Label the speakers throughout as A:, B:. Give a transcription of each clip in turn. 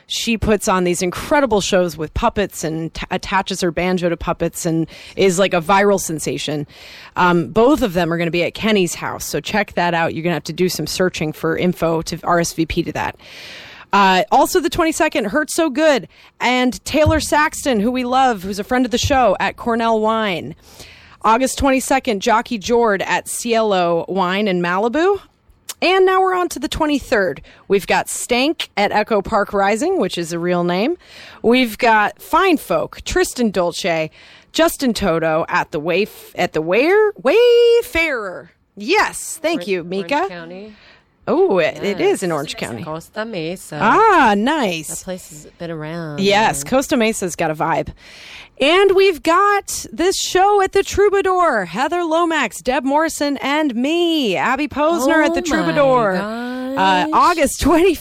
A: She puts on these incredible shows with puppets and attaches her banjo to puppets and is like a viral sensation. Both of them are going to be at Kenny's house, so check that out. You're going to have to do some searching for info to RSVP to that. Also the 22nd, Hurt So Good, and Taylor Saxton, who we love, who's a friend of the show, at Cornell Wine. August 22nd, Jockey Jord at Cielo Wine in Malibu. And now we're on to the 23rd. We've got Stank at Echo Park Rising, which is a real name. We've got Fine Folk, Tristan Dolce, Justin Toto at the Wayfarer. Yes, thank you, Mika.
B: Orange County.
A: Oh, it is in Orange County.
B: Costa Mesa.
A: Ah, nice.
B: That place has been around.
A: Yes, Costa Mesa's got a vibe. And we've got this show at the Troubadour. Heather Lomax, Deb Morrison, and me, Abby Posner at the Troubadour. August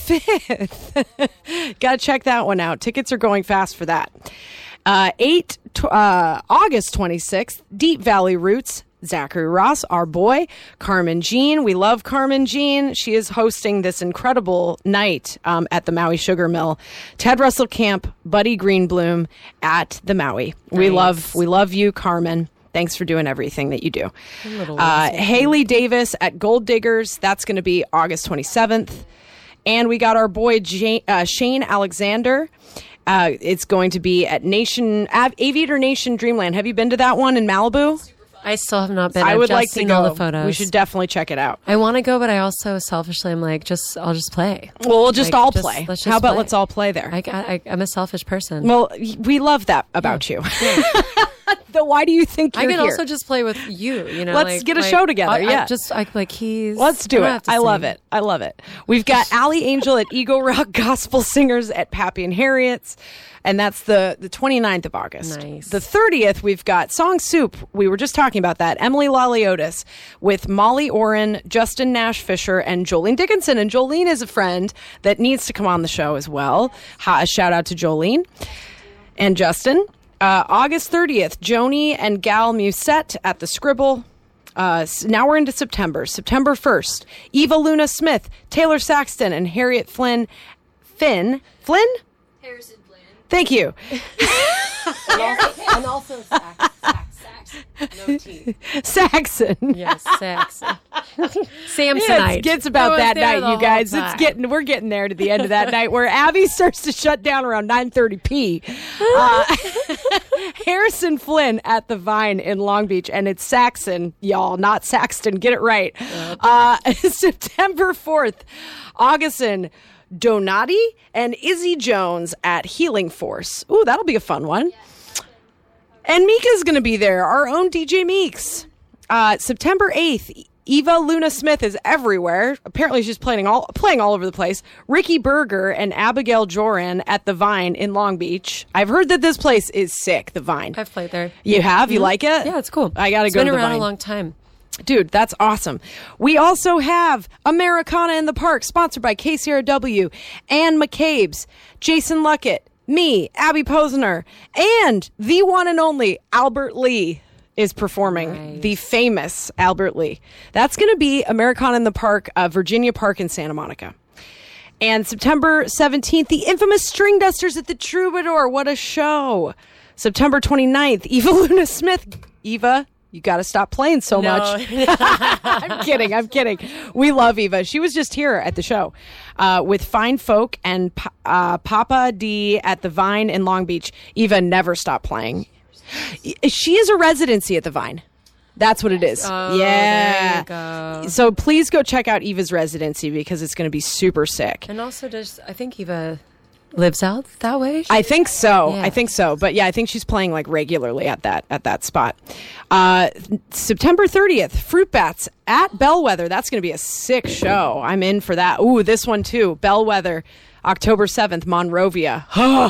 A: 25th. Got to check that one out. Tickets are going fast for that. August 26th, Deep Valley Roots. Zachary Ross, our boy, Carmen Jean. We love Carmen Jean. She is hosting this incredible night at the Maui Sugar Mill. Ted Russell Camp, Buddy Greenbloom at the Maui. Nice. We love you, Carmen. Thanks for doing everything that you do. Haley Davis at Gold Diggers. That's going to be August 27th. And we got our boy Shane Alexander. It's going to be at Aviator Nation Dreamland. Have you been to that one in Malibu?
B: I still have not been.
A: I would like to
B: seen
A: go.
B: all the photos.
A: We should definitely check it out.
B: I want to go, but I also selfishly am like, I'll just play.
A: Well, we'll just all play. How about let's all play there?
B: I'm a selfish person.
A: Well, we love that about you. Yeah. Though, why do you think you're
B: I can
A: here?
B: also just play with you. You know,
A: let's get a show together.
B: Keys.
A: Let's do it. I love it. I love it. We've got Allie Angel at Eagle Rock Gospel Singers at Pappy and Harriet's. And that's the 29th of August.
B: Nice.
A: The 30th, we've got Song Soup. We were just talking about that. Emily Laliotis with Molly Oren, Justin Nash Fisher, and Jolene Dickinson. And Jolene is a friend that needs to come on the show as well. A shout out to Jolene and Justin. August 30th, Joni and Gal Musette at the Scribble. Now we're into September. September 1st, Eva Luna Smith, Taylor Saxton, and Harriet Flynn?
C: Harrison Flynn.
A: Thank you.
B: and also Sax. No T.
A: Saxon.
B: Yes, Saxon. Samsonite.
A: It gets about that night, you guys. We're getting there to the end of that night where Abby starts to shut down around 9:30 p. Harrison Flynn at the Vine in Long Beach, and it's Saxon, y'all, not Saxton. Get it right. September 4th, Augustin Donati and Izzy Jones at Healing Force. Ooh, that'll be a fun one. And Mika's going to be there, our own DJ Meeks. September 8th, Eva Luna Smith is everywhere. Apparently she's playing all over the place. Ricky Berger and Abigail Joran at the Vine in Long Beach. I've heard that this place is sick, the Vine.
B: I've played there.
A: You have? You like it?
B: Yeah, it's cool.
A: I got to go to the Vine.
B: It's been around a long time.
A: Dude, that's awesome. We also have Americana in the Park, sponsored by KCRW, Ann McCabe's, Jason Luckett, me, Abby Posner, and the one and only Albert Lee is performing. Nice. The famous Albert Lee. That's going to be Americana in the Park, Virginia Park in Santa Monica. And September 17th, the infamous String Dusters at the Troubadour. What a show. September 29th, Eva Luna Smith. Eva, you got to stop playing so much. I'm kidding. We love Eva. She was just here at the show with Fine Folk and Papa D at the Vine in Long Beach. Eva never stopped playing. She is a residency at the Vine. That's what it is.
B: Oh,
A: yeah.
B: There you go.
A: So please go check out Eva's residency because it's going to be super sick.
B: And also, I think Eva lives out that way?
A: I think so.
B: Yeah.
A: I think so. But yeah, I think she's playing like regularly at that spot. September 30th, Fruit Bats at Bellwether. That's going to be a sick show. I'm in for that. Ooh, this one too. Bellwether, October 7th, Monrovia.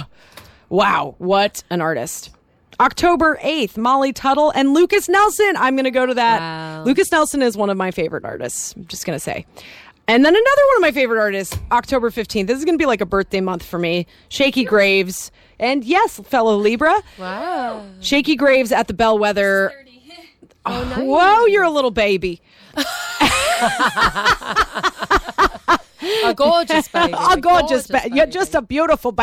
A: Wow, what an artist. October 8th, Molly Tuttle and Lucas Nelson. I'm going to go to that.
B: Wow.
A: Lucas Nelson is one of my favorite artists. I'm just going to say. And then another one of my favorite artists, October 15th. This is going to be like a birthday month for me. Shaky Graves. And yes, fellow Libra.
B: Wow.
A: Shaky Graves at the Bellwether.
B: Oh, nice.
A: Whoa, you're a little baby.
B: A gorgeous baby.
A: A gorgeous baby. You're just a beautiful baby.